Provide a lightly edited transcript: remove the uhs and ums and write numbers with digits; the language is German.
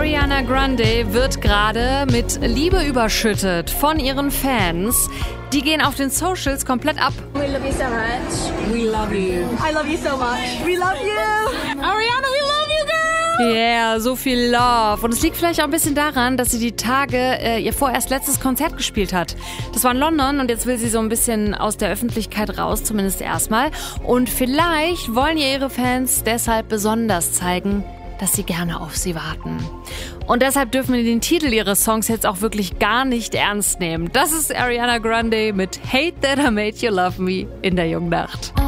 Ariana Grande wird gerade mit Liebe überschüttet von ihren Fans. Die gehen auf den Socials komplett ab. We love you so much. We love you. I love you so much. We love you. Ariana, we love you, girl. Yeah, so viel Love. Und es liegt vielleicht auch ein bisschen daran, dass sie die Tage ihr vorerst letztes Konzert gespielt hat. Das war in London und jetzt will sie so ein bisschen aus der Öffentlichkeit raus, zumindest erstmal. Und vielleicht wollen ihr ihre Fans deshalb besonders zeigen, dass sie gerne auf sie warten. Und deshalb dürfen wir den Titel ihres Songs jetzt auch wirklich gar nicht ernst nehmen. Das ist Ariana Grande mit Hate That I Made You Love Me in der Jungnacht.